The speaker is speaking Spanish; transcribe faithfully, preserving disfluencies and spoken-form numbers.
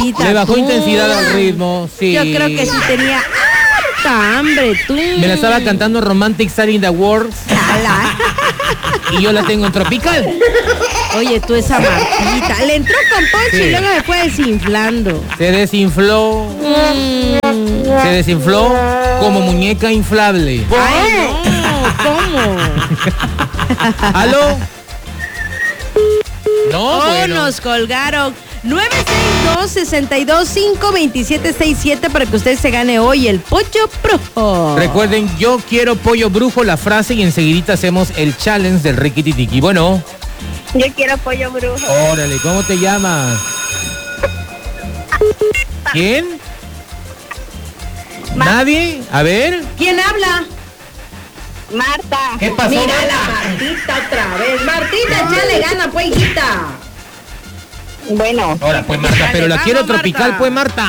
Martita. Le bajó tú. intensidad al ritmo, sí. Yo creo que sí tenía harta hambre, tú. Me la estaba cantando Romantic Star in the World. Ala. Y yo la tengo en tropical. Oye, tú esa Martita. Le entró con poncho Sí. y luego se fue desinflando. Se desinfló. Mm. Se desinfló como muñeca inflable. Ay, no, ¿cómo? ¿Aló? No, Oh, bueno. nos colgaron. nueve seis dos, seis dos cinco, dos siete seis siete para que usted se gane hoy el pollo brujo. Recuerden, yo quiero pollo brujo, la frase, y enseguidita hacemos el challenge del Ricky Tiki. Bueno. Yo quiero pollo brujo. Órale, ¿cómo te llamas? ¿Quién? ¿Nadie? A ver. ¿Quién habla? Marta. ¿Qué pasó? Mira la Martita otra vez. Martita, ya le gana, pues, hijita. Bueno. Ahora, pues Marta, pero la Dale, quiero vamos, tropical, Marta. pues Marta.